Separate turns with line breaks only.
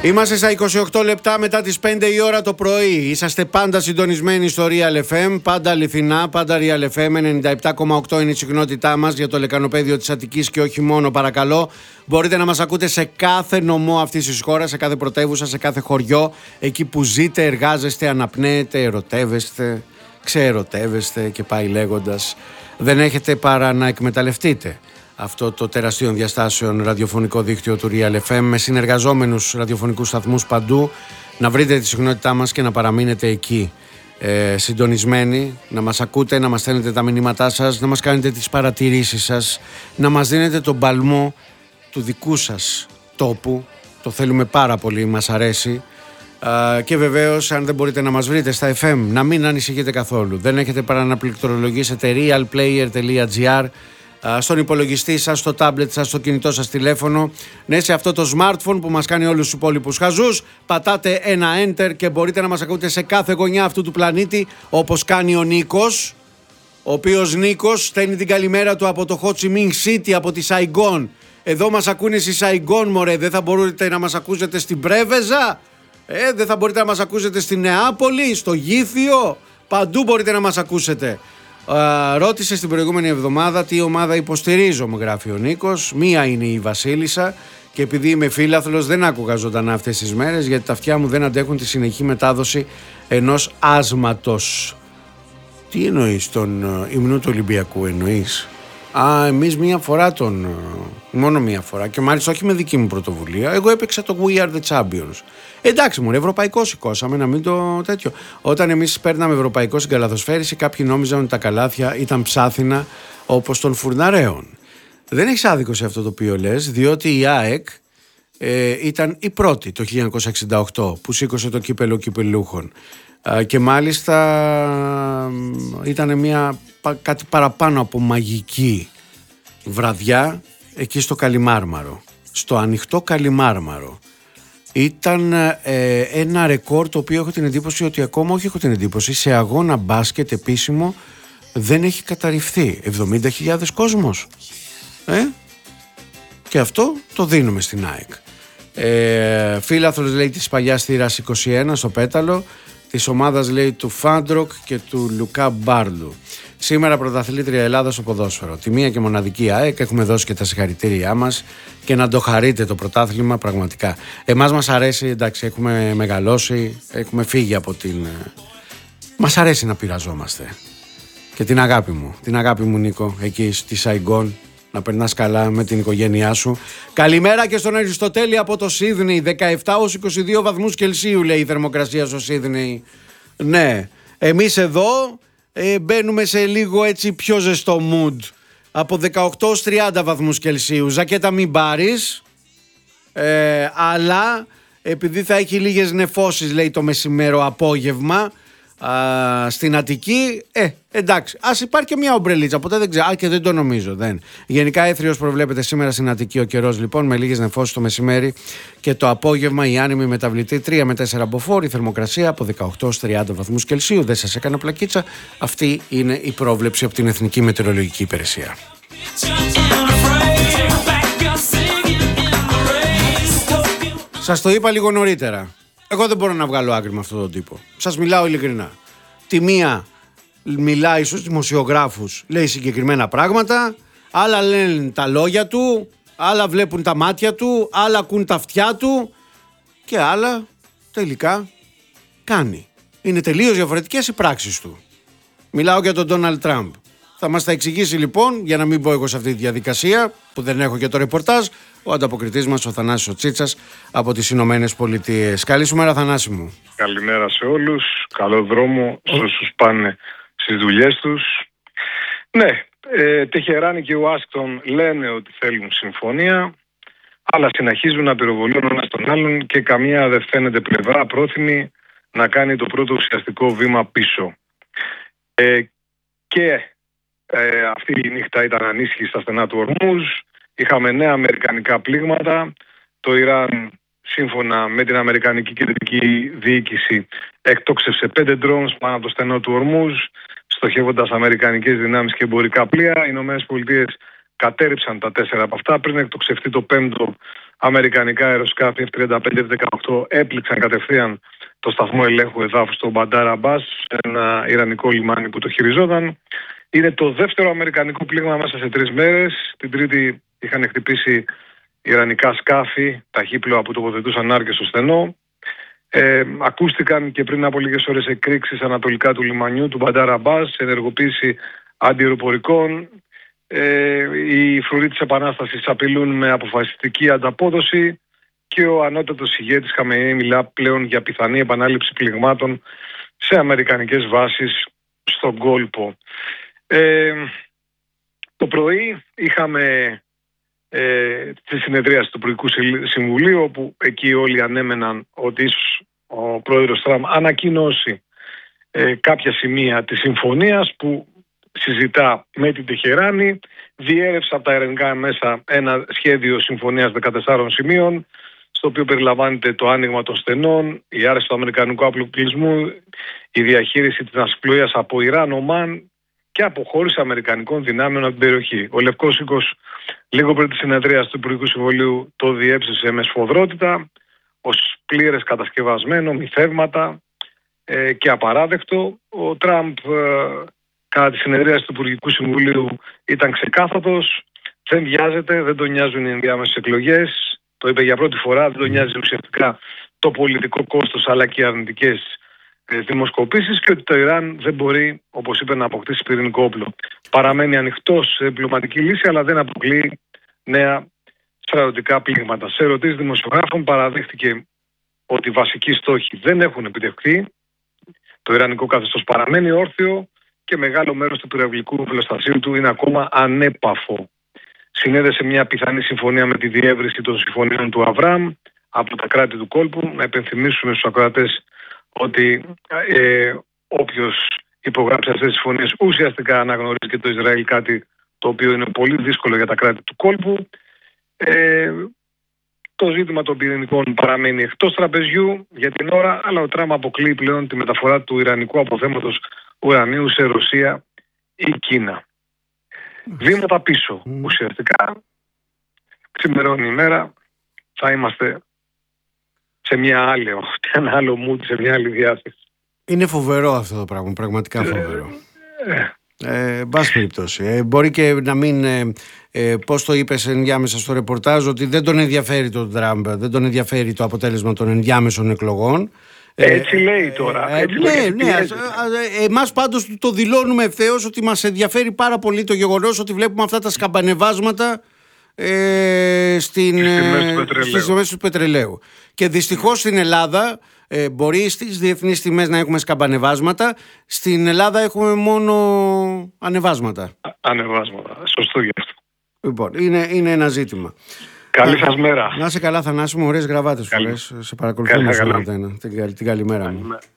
Είμαστε στα 28 λεπτά μετά τις 5 η ώρα το πρωί. Είσαστε πάντα συντονισμένοι στο Real FM, πάντα αληθινά, πάντα Real FM. 97,8 είναι η συχνότητά μας για το λεκανοπέδιο της Αττικής και όχι μόνο, παρακαλώ. Μπορείτε να μας ακούτε σε κάθε νομό αυτής της χώρας, σε κάθε πρωτεύουσα, σε κάθε χωριό. Εκεί που ζείτε, εργάζεστε, αναπνέετε, ερωτεύεστε, ξεερωτεύεστε και πάει λέγοντας. Δεν έχετε παρά να εκμεταλλευτείτε αυτό το τεραστίων διαστάσεων ραδιοφωνικό δίκτυο του Real FM με συνεργαζόμενους ραδιοφωνικούς σταθμούς παντού, να βρείτε τη συχνότητά μας και να παραμείνετε εκεί συντονισμένοι, να μας ακούτε, να μας στέλνετε τα μηνύματά σας, να μας κάνετε τις παρατηρήσεις σας, να μας δίνετε τον παλμό του δικού σας τόπου. Το θέλουμε πάρα πολύ, μας αρέσει. Και βεβαίως, αν δεν μπορείτε να μας βρείτε στα FM, να μην ανησυχείτε καθόλου. Δεν έχετε παρά να πληκτρολογήσετε realplayer.gr στον υπολογιστή σας, στο τάμπλετ σας, στο κινητό σας τηλέφωνο. Ναι, σε αυτό το smartphone που μας κάνει όλους τους υπόλοιπους χαζούς, πατάτε ένα enter και μπορείτε να μας ακούτε σε κάθε γωνιά αυτού του πλανήτη, όπως κάνει ο Νίκος, ο οποίος Νίκος στέλνει την καλημέρα του από το Ho Chi Minh City, από τη Σαϊγκόν. Εδώ μας ακούνε στη Σαϊγκόν, μωρέ, δεν θα μπορείτε να μας ακούσετε στην Πρέβεζα, δεν θα μπορείτε να μας ακούσετε στη Νεάπολη, στο Γήθιο, παντού μπορείτε να μας ακούσετε. Ρώτησε στην προηγούμενη εβδομάδα τι ομάδα υποστηρίζω, μου γράφει ο Νίκος. Μία είναι η Βασίλισσα και επειδή είμαι φίλαθλος δεν άκουγα ζωντανά αυτές τις μέρες, γιατί τα αυτιά μου δεν αντέχουν τη συνεχή μετάδοση ενός άσματος. Τι εννοείς, τον υμνού του Ολυμπιακού εννοείς? Εμείς μόνο μία φορά και μάλιστα όχι με δική μου πρωτοβουλία. Εγώ έπαιξα το We Are The Champions. Εντάξει μωρέ, ευρωπαϊκό σηκώσαμε, να μην το τέτοιο. Όταν εμείς παίρναμε ευρωπαϊκό στην καλαθοσφαίριση, κάποιοι νόμιζαν ότι τα καλάθια ήταν ψάθινα όπως των φουρναρέων. Δεν έχεις άδικο σε αυτό το οποίο λες, διότι η ΑΕΚ ήταν η πρώτη το 1968 που σήκωσε το κύπελο κυπελούχων. Και μάλιστα ήταν κάτι παραπάνω από μαγική βραδιά εκεί στο Καλιμάρμαρο, στο ανοιχτό Καλιμάρμαρο. Ήταν ένα ρεκόρ το οποίο έχω την εντύπωση ότι ακόμα, όχι έχω την εντύπωση, σε αγώνα μπάσκετ επίσημο δεν έχει καταρριφθεί. 70.000 κόσμος. Και αυτό το δίνουμε στην ΑΕΚ. Φίλαθλος λέει της παλιάς θύρας 21 στο Πέταλο, της ομάδας λέει του Φάντροκ και του Λουκά Μπάρλου. Σήμερα πρωταθλήτρια Ελλάδα στο ποδόσφαιρο. Τη μία και μοναδική ΑΕΚ, έχουμε δώσει και τα συγχαρητήριά μας και να το χαρείτε το πρωτάθλημα πραγματικά. Εμάς μας αρέσει, εντάξει, έχουμε μεγαλώσει, έχουμε φύγει από την... Μας αρέσει να πειραζόμαστε. Και την αγάπη μου Νίκο, εκεί στη Σαϊγκόν, να περνάς καλά με την οικογένειά σου. Καλημέρα και στον Αριστοτέλη από το Σίδνεϊ. 17 ως 22 βαθμούς Κελσίου λέει η θερμοκρασία στο Σίδνεϊ. Ναι, εμείς εδώ μπαίνουμε σε λίγο έτσι πιο ζεστό mood. Από 18 ως 30 βαθμούς Κελσίου. Ζακέτα μην πάρεις, αλλά επειδή θα έχει λίγες νεφώσεις λέει το μεσημέρο απόγευμα στην Αττική, εντάξει, ας υπάρχει και μια ομπρελίτσα, ποτέ δεν ξέρω, και δεν το νομίζω, δεν. Γενικά έθριος προβλέπεται σήμερα στην Αττική ο καιρός λοιπόν, με λίγες νεφώσεις το μεσημέρι και το απόγευμα η άνεμη μεταβλητή 3 με 4 μποφόρ, η θερμοκρασία από 18 ως 30 βαθμούς Κελσίου. Δεν σας έκανα πλακίτσα, αυτή είναι η πρόβλεψη από την Εθνική Μετεωρολογική Υπηρεσία. Σας το είπα λίγο νωρίτερα. Εγώ δεν μπορώ να βγάλω άκρη με αυτόν τον τύπο. Σας μιλάω ειλικρινά. Τη μία μιλάει στους δημοσιογράφους, λέει συγκεκριμένα πράγματα, άλλα λένε τα λόγια του, άλλα βλέπουν τα μάτια του, άλλα ακούν τα αυτιά του και άλλα τελικά κάνει. Είναι τελείως διαφορετικές οι πράξεις του. Μιλάω για τον Ντόναλντ Τραμπ. Θα μας τα εξηγήσει λοιπόν, για να μην πω εγώ σε αυτή τη διαδικασία που δεν έχω και το ρεπορτάζ, ο ανταποκριτής μας ο Θανάσης ο Τσίτσας από τις Ηνωμένες Πολιτείες. Καλή σου μέρα Θανάση μου.
Καλημέρα σε όλους, καλό δρόμο σε όσους πάνε στις δουλειές τους. Ναι, Τεχεράνη και Ουάσιγκτον λένε ότι θέλουν συμφωνία, αλλά συνεχίζουν να πυροβολούν ένα τον άλλον και καμία δεν φαίνεται πλευρά πρόθυμη να κάνει το πρώτο ουσιαστικό βήμα πίσω. Αυτή η νύχτα ήταν ανήσυχη στα στενά του Ορμούζ. Είχαμε νέα αμερικανικά πλήγματα. Το Ιράν, σύμφωνα με την Αμερικανική Κεντρική Διοίκηση, εκτόξευσε 5 drones πάνω από το στενό του Ορμούζ, στοχεύοντας αμερικανικές δυνάμεις και εμπορικά πλοία. Οι Ηνωμένες Πολιτείες κατέρριψαν τα 4 από αυτά πριν εκτοξευτεί το 5ο αμερικανικά αεροσκάφη F-35, F-18 έπληξαν κατευθείαν το σταθμό ελέγχου εδάφους στο Μπαντάρ Αμπάς, ένα ιρανικό λιμάνι που το χειριζόταν. Είναι το δεύτερο αμερικανικό πλήγμα μέσα σε 3 μέρες. Την Τρίτη είχαν χτυπήσει ιρανικά σκάφη, ταχύπλοα που τοποθετούσαν άρκες στο στενό. Ακούστηκαν και πριν από λίγες ώρες εκρήξεις ανατολικά του λιμανιού του Μπαντάρ Αμπάς, ενεργοποίηση αντιεροπορικών. Οι φρουροί της Επανάστασης απειλούν με αποφασιστική ανταπόδοση και ο ανώτατος ηγέτης Χαμεϊνί μιλά πλέον για πιθανή επανάληψη πληγμάτων σε αμερικανικές βάσεις στον κόλπο. Το πρωί είχαμε τη συνεδρίαση του Υπουργικού Συμβουλίου, όπου εκεί όλοι ανέμεναν ότι ίσως ο πρόεδρος Τραμπ ανακοινώσει κάποια σημεία της συμφωνίας που συζητά με την Τεχεράνη. Διέρευσε από τα ιρανικά μέσα ένα σχέδιο συμφωνίας 14 σημείων, στο οποίο περιλαμβάνεται το άνοιγμα των στενών, η άρση του αμερικανικού απλοπλισμού, η διαχείριση της ναυσιπλοείας από Ιράν, Ομάν και αποχώρηση αμερικανικών δυνάμεων από την περιοχή. Ο Λευκός Οίκος, λίγο πριν τη συνεδρίαση του Υπουργικού Συμβουλίου, το διέψευσε με σφοδρότητα ως πλήρες κατασκευασμένο, μη θεύματα και απαράδεκτο. Ο Τραμπ κατά τη συνεδρίαση του Υπουργικού Συμβουλίου ήταν ξεκάθαρος, δεν βιάζεται, δεν τον νοιάζουν οι ενδιάμεσες εκλογές. Το είπε για πρώτη φορά, δεν τον νοιάζει ουσιαστικά το πολιτικό κόστος αλλά και οι αρνητικές δημοσκοπήσεις, και ότι το Ιράν δεν μπορεί, όπως είπε, να αποκτήσει πυρηνικό όπλο. Παραμένει ανοιχτός σε διπλωματική λύση, αλλά δεν αποκλείει νέα στρατιωτικά πλήγματα. Σε ερωτήσεις δημοσιογράφων παραδείχθηκε ότι οι βασικοί στόχοι δεν έχουν επιτευχθεί. Το ιρανικό καθεστώς παραμένει όρθιο και μεγάλο μέρος του πυραυλικού οπλοστασίου του είναι ακόμα ανέπαφο. Συνέδεσε μια πιθανή συμφωνία με τη διεύρυνση των συμφωνίων του Αβραάμ από τα κράτη του κόλπου. Να υπενθυμίσουμε στους ακροατές ότι όποιος υπογράψει αυτές τις συμφωνίες ουσιαστικά αναγνωρίζει και το Ισραήλ, κάτι το οποίο είναι πολύ δύσκολο για τα κράτη του κόλπου. Το ζήτημα των πυρηνικών παραμένει εκτός τραπεζιού για την ώρα, αλλά ο Τραμπ αποκλείει πλέον τη μεταφορά του ιρανικού αποθέματος ουρανίου σε Ρωσία ή Κίνα. Βήματα πίσω. Ουσιαστικά ξημερώνει η μέρα, θα είμαστε σε ένα άλλο mood, σε μια άλλη διάθεση.
Είναι φοβερό αυτό το πράγμα, πραγματικά φοβερό. Εν πάση περιπτώσει. Μπορεί και να μην, πώς το είπες ενδιάμεσα στο ρεπορτάζ, ότι δεν τον ενδιαφέρει τον Τραμπ, δεν τον ενδιαφέρει το αποτέλεσμα των ενδιάμεσων εκλογών.
Έτσι λέει τώρα.
Εμάς πάντως το δηλώνουμε ευθέως ότι μας ενδιαφέρει πάρα πολύ το γεγονός ότι βλέπουμε αυτά τα σκαμπανεβάσματα στις τιμές του πετρελαίου. Και δυστυχώς στην Ελλάδα μπορεί στις διεθνείς τιμές να έχουμε σκαμπανεβάσματα. Στην Ελλάδα έχουμε μόνο ανεβάσματα.
Ανεβάσματα. Σωστό γι' αυτό.
Λοιπόν, είναι ένα ζήτημα.
Καλή σας μέρα.
Να είσαι καλά, Θανάση μου, ωραίες γραβάτες φορές. Σε παρακολουθούμε την καλημέρα μου.